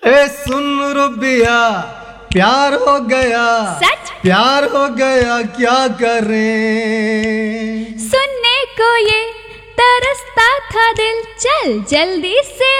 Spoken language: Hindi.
ए सुन रुबिया, प्यार हो गया, सच प्यार हो गया, क्या करें। सुनने को ये तरसता था दिल, चल जल्दी से